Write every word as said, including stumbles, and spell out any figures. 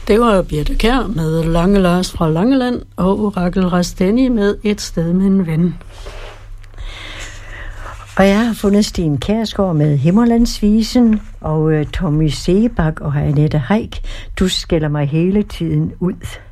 Det var Birthe Kjær med Lange Lars fra Langeland og Rakel Rasteni med Et sted med en ven. Og jeg har fundet Sten Kjærsgaard med Himmerlandsvisen og uh, Tommy Sebak og Annette Haik. Du skælder mig hele tiden ud.